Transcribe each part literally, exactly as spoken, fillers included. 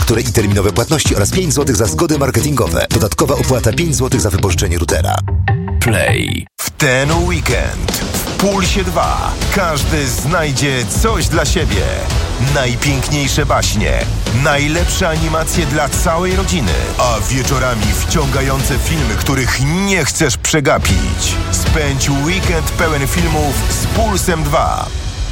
faktury i terminowe płatności oraz pięć złotych za zgody marketingowe. Dodatkowa opłata pięć złotych za wypożyczenie routera. Play. W ten weekend w Pulsie dwa każdy znajdzie coś dla siebie. Najpiękniejsze baśnie, najlepsze animacje dla całej rodziny, a wieczorami wciągające filmy, których nie chcesz przegapić. Spędź weekend pełen filmów z Pulsem dwa.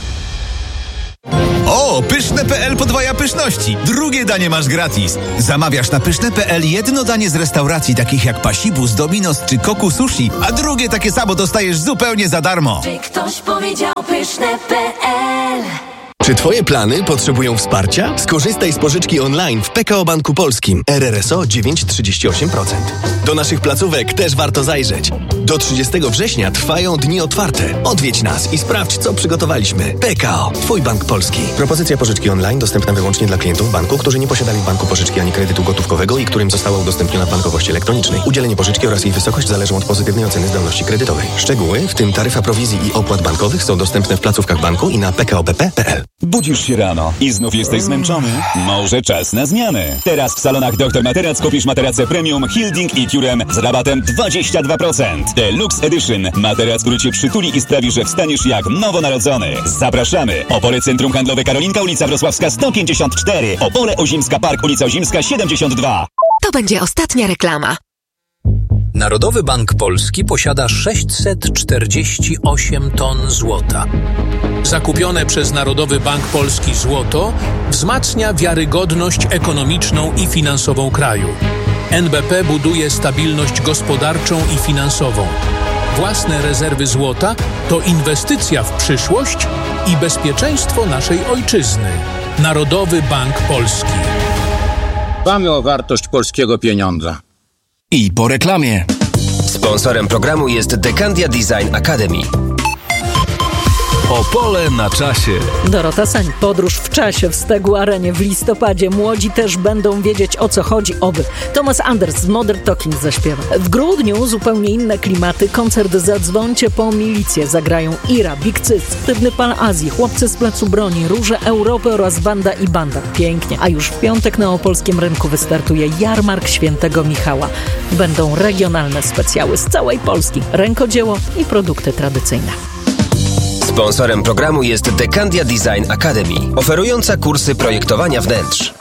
O, pyszne kropka pe el podwaja pyszności. Drugie danie masz gratis. Zamawiasz na pyszne kropka pe el jedno danie z restauracji takich jak Pasibus, Dominos czy Koku Sushi, a drugie takie samo dostajesz zupełnie za darmo. Czy ktoś powiedział pyszne kropka pe el? Czy twoje plany potrzebują wsparcia? Skorzystaj z pożyczki online w P K O Banku Polskim. R R S O dziewięć przecinek trzydzieści osiem procent. Do naszych placówek też warto zajrzeć. Do trzydziestego września trwają dni otwarte. Odwiedź nas i sprawdź, co przygotowaliśmy. P K O. Twój bank polski. Propozycja pożyczki online dostępna wyłącznie dla klientów banku, którzy nie posiadali w banku pożyczki ani kredytu gotówkowego i którym została udostępniona w bankowości elektronicznej. Udzielenie pożyczki oraz jej wysokość zależą od pozytywnej oceny zdolności kredytowej. Szczegóły, w tym taryfa prowizji i opłat bankowych, są dostępne w placówkach banku i na p k o b p kropka p l. Budzisz się rano i znów jesteś zmęczony? Może czas na zmianę. Teraz w salonach doktor Materac kupisz materace premium Hilding i Curem z rabatem dwadzieścia dwa procent. Deluxe Edition. Materac, który cię przytuli i sprawi, że wstaniesz jak nowonarodzony. Zapraszamy. Opole Centrum Handlowe Karolinka, ulica Wrocławska sto pięćdziesiąt cztery. Opole Ozimska Park, ulica Ozimska siedemdziesiąt dwa. To będzie ostatnia reklama. Narodowy Bank Polski posiada sześćset czterdzieści osiem ton złota. Zakupione przez Narodowy Bank Polski złoto wzmacnia wiarygodność ekonomiczną i finansową kraju. N B P buduje stabilność gospodarczą i finansową. Własne rezerwy złota to inwestycja w przyszłość i bezpieczeństwo naszej ojczyzny. Narodowy Bank Polski. Dbamy o wartość polskiego pieniądza. I po reklamie. Sponsorem programu jest Decandia Design Academy. Opole na czasie. Dorota Sań. Podróż w czasie w Stegu Arenie w listopadzie. Młodzi też będą wiedzieć, o co chodzi, oby. Thomas Anders z Modern Talking zaśpiewa. W grudniu zupełnie inne klimaty. Koncert Zadzwońcie po milicję. Zagrają Ira, Big Cyc, Sztywny Pan Azji, Chłopcy z Placu Broni, Róże Europy oraz Banda i Banda. Pięknie. A już w piątek na opolskim rynku wystartuje Jarmark Świętego Michała. Będą regionalne specjały z całej Polski. Rękodzieło i produkty tradycyjne. Sponsorem programu jest Decandia Design Academy, oferująca kursy projektowania wnętrz.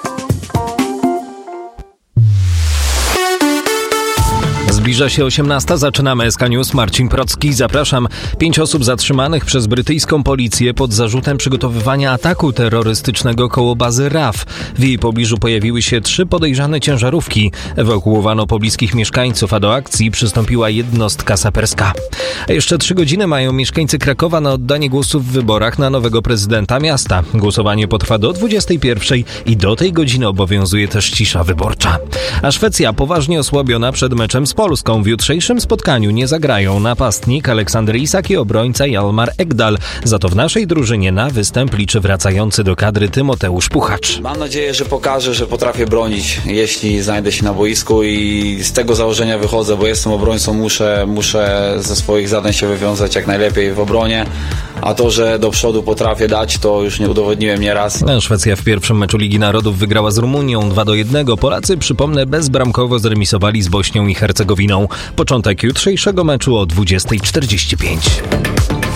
Zbliża się osiemnasta, zaczynamy S K News. Marcin Procki, zapraszam. Pięć osób zatrzymanych przez brytyjską policję pod zarzutem przygotowywania ataku terrorystycznego koło bazy R A F. W jej pobliżu pojawiły się trzy podejrzane ciężarówki. Ewakuowano pobliskich mieszkańców, a do akcji przystąpiła jednostka saperska. A jeszcze trzy godziny mają mieszkańcy Krakowa na oddanie głosu w wyborach na nowego prezydenta miasta. Głosowanie potrwa do dwudziestej pierwszej i do tej godziny obowiązuje też cisza wyborcza. A Szwecja poważnie osłabiona przed meczem z Polską. W jutrzejszym spotkaniu nie zagrają napastnik Aleksander Isak i obrońca Hjalmar Ekdal. Za to w naszej drużynie na występ liczy wracający do kadry Tymoteusz Puchacz. Mam nadzieję, że pokażę, że potrafię bronić, jeśli znajdę się na boisku, i z tego założenia wychodzę, bo jestem obrońcą, muszę, muszę ze swoich zadań się wywiązać jak najlepiej w obronie, a to, że do przodu potrafię dać, to już nie udowodniłem nieraz. Szwecja w pierwszym meczu Ligi Narodów wygrała z Rumunią dwa do jednego. Polacy, przypomnę, bezbramkowo zremisowali z Bośnią i Hercegowiną. Początek jutrzejszego meczu o dwudziestej czterdzieści pięć.